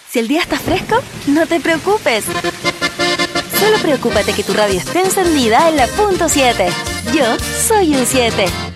Si el día está fresco, no te preocupes. Solo preocúpate que tu radio esté encendida en la punto 7. Yo soy un 7.